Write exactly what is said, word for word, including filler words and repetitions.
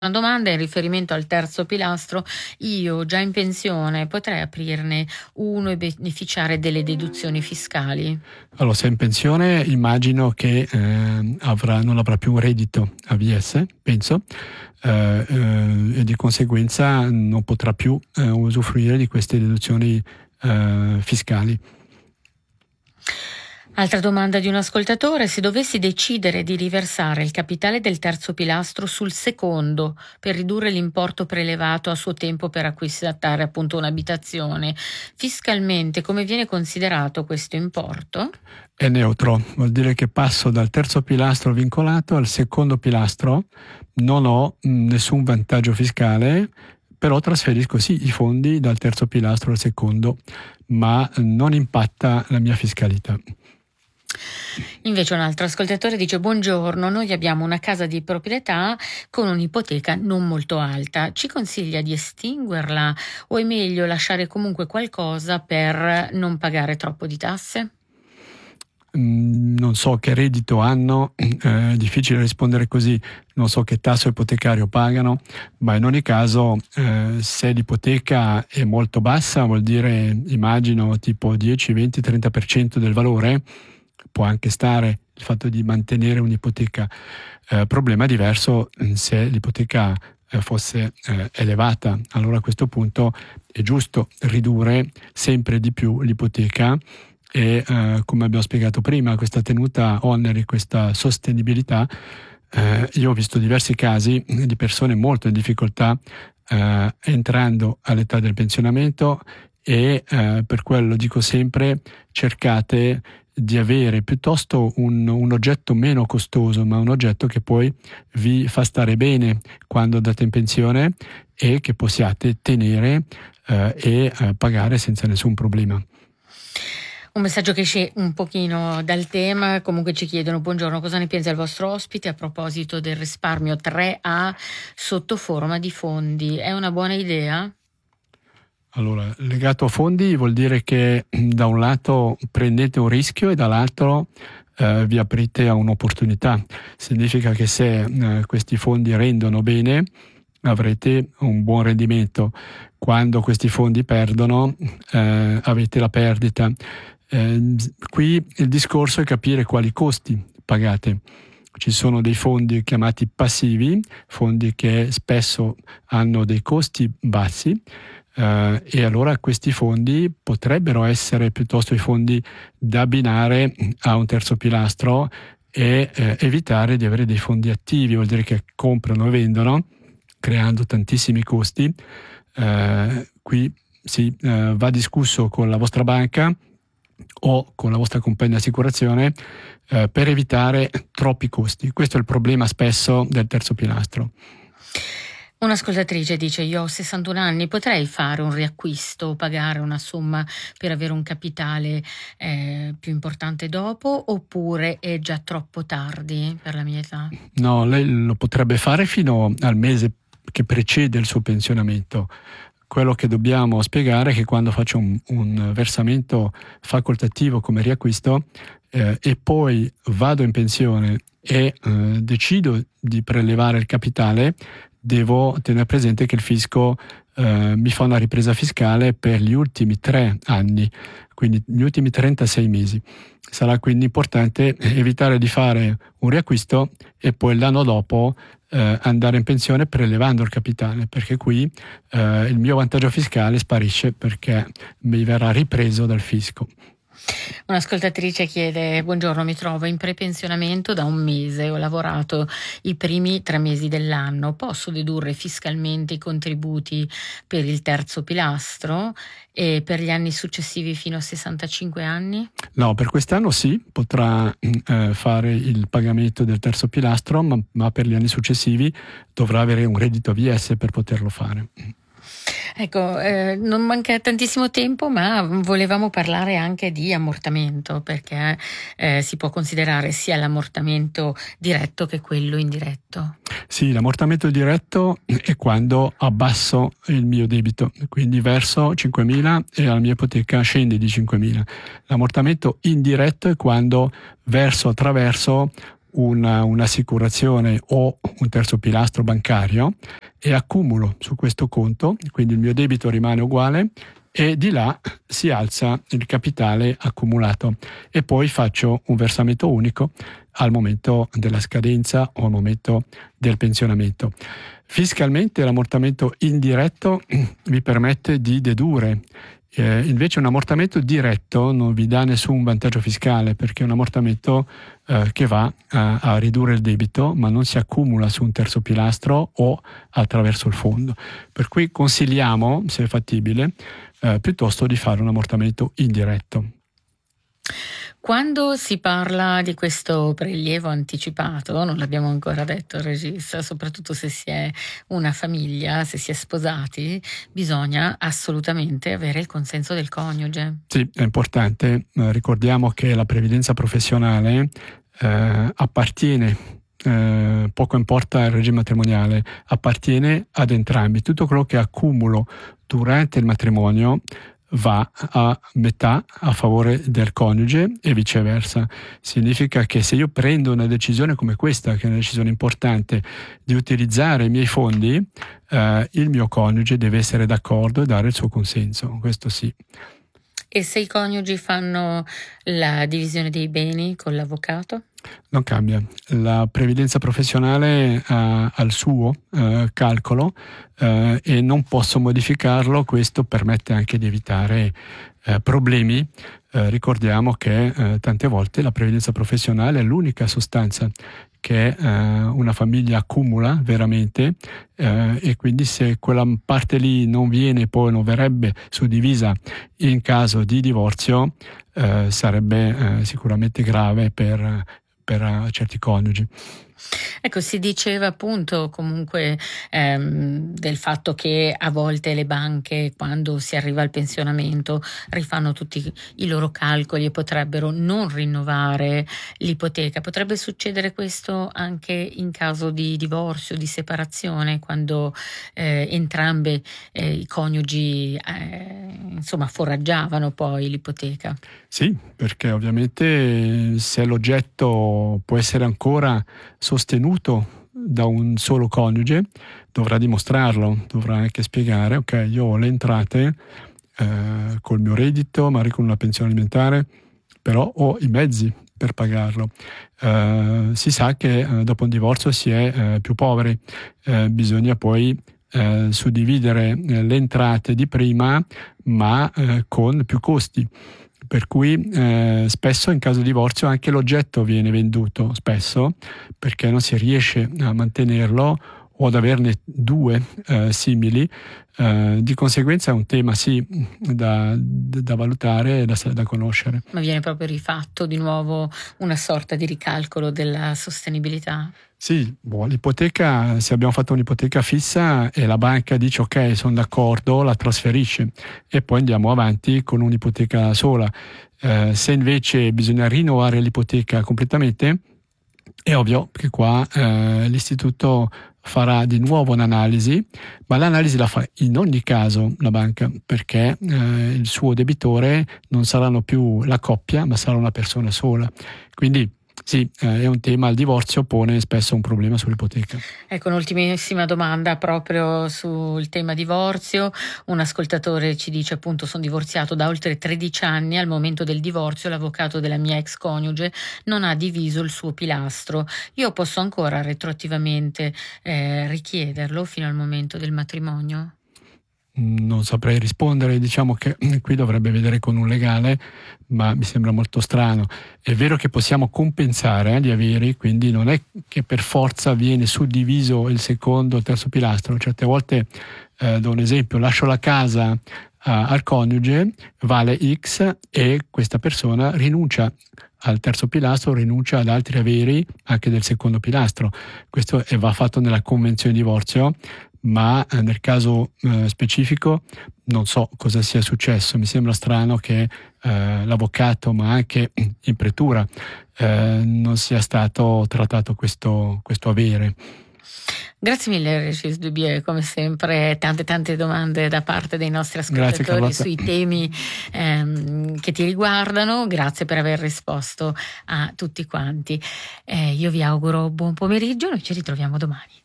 Una domanda in riferimento al terzo pilastro: io già in pensione potrei aprirne uno e beneficiare delle deduzioni fiscali? Allora, se è in pensione immagino che eh, avrà, non avrà più un reddito A V S, penso, eh, eh, e di conseguenza non potrà più eh, usufruire di queste deduzioni eh, fiscali. Altra domanda di un ascoltatore: se dovessi decidere di riversare il capitale del terzo pilastro sul secondo per ridurre l'importo prelevato a suo tempo per acquistare appunto un'abitazione, fiscalmente come viene considerato questo importo? È neutro, vuol dire che passo dal terzo pilastro vincolato al secondo pilastro, non ho mh, nessun vantaggio fiscale, però trasferisco sì i fondi dal terzo pilastro al secondo, ma non impatta la mia fiscalità. Invece un altro ascoltatore dice: buongiorno, noi abbiamo una casa di proprietà con un'ipoteca non molto alta, ci consiglia di estinguerla o è meglio lasciare comunque qualcosa per non pagare troppo di tasse? Mm, non so che reddito hanno, eh, è difficile rispondere così, non so che tasso ipotecario pagano, ma in ogni caso eh, se l'ipoteca è molto bassa, vuol dire immagino tipo dieci, venti, trenta per cento del valore, può anche stare il fatto di mantenere un'ipoteca. Eh, problema diverso se l'ipoteca eh, fosse eh, elevata, allora a questo punto è giusto ridurre sempre di più l'ipoteca e eh, come abbiamo spiegato prima, questa tenuta oneri, questa sostenibilità, eh, io ho visto diversi casi di persone molto in difficoltà eh, entrando all'età del pensionamento e eh, per quello dico sempre cercate di avere piuttosto un, un oggetto meno costoso, ma un oggetto che poi vi fa stare bene quando andate in pensione e che possiate tenere eh, e eh, pagare senza nessun problema. Un messaggio che esce un pochino dal tema, comunque ci chiedono: buongiorno, cosa ne pensa il vostro ospite a proposito del risparmio tre A sotto forma di fondi? È una buona idea? Allora, legato a fondi vuol dire che da un lato prendete un rischio e dall'altro eh, vi aprite a un'opportunità. Significa che se eh, questi fondi rendono bene avrete un buon rendimento. Quando questi fondi perdono eh, avete la perdita. Eh, qui il discorso è capire quali costi pagate. Ci sono dei fondi chiamati passivi, fondi che spesso hanno dei costi bassi, eh, e allora questi fondi potrebbero essere piuttosto i fondi da abbinare a un terzo pilastro e eh, evitare di avere dei fondi attivi, vuol dire che comprano e vendono, creando tantissimi costi. Eh, qui sì, eh, va discusso con la vostra banca o con la vostra compagnia di assicurazione eh, per evitare troppi costi. Questo è il problema spesso del terzo pilastro. Un'ascoltatrice dice: io ho sessantuno anni, potrei fare un riacquisto o pagare una somma per avere un capitale eh, più importante dopo, oppure è già troppo tardi per la mia età? No, lei lo potrebbe fare fino al mese che precede il suo pensionamento. Quello che dobbiamo spiegare è che quando faccio un, un versamento facoltativo come riacquisto eh, e poi vado in pensione e eh, decido di prelevare il capitale, devo tenere presente che il fisco eh, mi fa una ripresa fiscale per gli ultimi tre anni, quindi gli ultimi trentasei mesi. Sarà quindi importante evitare di fare un riacquisto e poi l'anno dopo eh, andare in pensione prelevando il capitale, perché qui eh, il mio vantaggio fiscale sparisce perché mi verrà ripreso dal fisco. Un'ascoltatrice chiede: buongiorno, mi trovo in prepensionamento da un mese, ho lavorato i primi tre mesi dell'anno, posso dedurre fiscalmente i contributi per il terzo pilastro e per gli anni successivi fino a sessantacinque anni? No, per quest'anno sì, potrà eh, fare il pagamento del terzo pilastro, ma, ma per gli anni successivi dovrà avere un reddito A V S per poterlo fare. Ecco, eh, non manca tantissimo tempo, ma volevamo parlare anche di ammortamento, perché eh, si può considerare sia l'ammortamento diretto che quello indiretto. Sì, l'ammortamento diretto è quando abbasso il mio debito, quindi verso cinquemila e la mia ipoteca scende di cinquemila. L'ammortamento indiretto è quando verso attraverso una, un'assicurazione o un terzo pilastro bancario e accumulo su questo conto, quindi il mio debito rimane uguale e di là si alza il capitale accumulato e poi faccio un versamento unico al momento della scadenza o al momento del pensionamento. Fiscalmente l'ammortamento indiretto vi permette di dedurre. Eh, invece un ammortamento diretto non vi dà nessun vantaggio fiscale perché è un ammortamento eh, che va a, a ridurre il debito ma non si accumula su un terzo pilastro o attraverso il fondo. Per cui consigliamo, se è fattibile, eh, piuttosto di fare un ammortamento indiretto. Quando si parla di questo prelievo anticipato, non l'abbiamo ancora detto il regista, soprattutto se si è una famiglia, se si è sposati, bisogna assolutamente avere il consenso del coniuge. Sì, è importante. Eh, ricordiamo che la previdenza professionale eh, appartiene, eh, poco importa il regime matrimoniale, appartiene ad entrambi. Tutto quello che accumulo durante il matrimonio va a metà a favore del coniuge e viceversa. Significa che se io prendo una decisione come questa, che è una decisione importante, di utilizzare i miei fondi, eh, il mio coniuge deve essere d'accordo e dare il suo consenso, questo sì. E se i coniugi fanno la divisione dei beni con l'avvocato? Non cambia. La previdenza professionale ha, ha il suo eh, calcolo eh, e non posso modificarlo. Questo permette anche di evitare eh, problemi. Eh, ricordiamo che eh, tante volte la previdenza professionale è l'unica sostanza che eh, una famiglia accumula veramente eh, e quindi se quella parte lì non viene, poi non verrebbe suddivisa in caso di divorzio, eh, sarebbe eh, sicuramente grave per per certi coniugi. Ecco, si diceva appunto comunque ehm, del fatto che a volte le banche, quando si arriva al pensionamento, rifanno tutti i loro calcoli e potrebbero non rinnovare l'ipoteca. Potrebbe succedere questo anche in caso di divorzio, di separazione, quando eh, entrambe eh, i coniugi eh, insomma foraggiavano poi l'ipoteca. Sì, perché ovviamente se l'oggetto può essere ancora sostenuto da un solo coniuge, dovrà dimostrarlo, dovrà anche spiegare, ok, io ho le entrate eh, col mio reddito, magari con una pensione alimentare, però ho i mezzi per pagarlo. Eh, si sa che eh, dopo un divorzio si è eh, più poveri, eh, bisogna poi eh, suddividere eh, le entrate di prima, ma eh, con più costi. Per cui eh, spesso in caso di divorzio anche l'oggetto viene venduto, spesso, perché non si riesce a mantenerlo o ad averne due eh, simili. Eh, di conseguenza è un tema sì da, da valutare e da, da conoscere. Ma viene proprio rifatto di nuovo una sorta di ricalcolo della sostenibilità? Sì, boh, l'ipoteca, se abbiamo fatto un'ipoteca fissa e la banca dice ok, sono d'accordo, la trasferisce e poi andiamo avanti con un'ipoteca sola. Eh, se invece bisogna rinnovare l'ipoteca completamente, è ovvio che qua eh, l'istituto farà di nuovo un'analisi, ma l'analisi la fa in ogni caso la banca, perché eh, il suo debitore non saranno più la coppia, ma sarà una persona sola. Quindi sì, eh, è un tema, il divorzio pone spesso un problema sull'ipoteca. Ecco, un'ultimissima domanda proprio sul tema divorzio. Un ascoltatore ci dice appunto sono divorziato da oltre tredici anni, al momento del divorzio l'avvocato della mia ex coniuge non ha diviso il suo pilastro. Io posso ancora retroattivamente eh, richiederlo fino al momento del matrimonio? Non saprei rispondere, diciamo che qui dovrebbe vedere con un legale, ma mi sembra molto strano. È vero che possiamo compensare eh, gli averi, quindi non è che per forza viene suddiviso il secondo o il terzo pilastro. Certe volte, eh, do un esempio, lascio la casa a, al coniuge, vale X e questa persona rinuncia al terzo pilastro, rinuncia ad altri averi anche del secondo pilastro. Questo è, va fatto nella convenzione di divorzio, ma eh, nel caso eh, specifico non so cosa sia successo. Mi sembra strano che eh, l'avvocato, ma anche in pretura, eh, non sia stato trattato questo, questo avere. Grazie mille Régis Dubié, come sempre tante tante domande da parte dei nostri ascoltatori sui temi ehm, che ti riguardano. Grazie per aver risposto a tutti quanti. Eh, io vi auguro buon pomeriggio, noi ci ritroviamo domani.